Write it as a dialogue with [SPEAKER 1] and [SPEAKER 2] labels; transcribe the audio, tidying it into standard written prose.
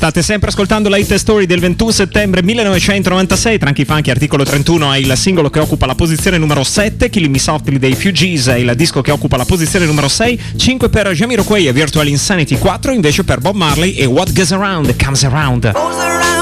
[SPEAKER 1] State sempre ascoltando la Hit Story del 21 settembre 1996. Tranchi Funky, articolo 31, è il singolo che occupa la posizione numero 7. Killing Me Softly dei Fugees è il disco che occupa la posizione numero 6. 5 per Jamiroquai e Virtual Insanity. 4 invece per Bob Marley e What Goes Around Comes Around.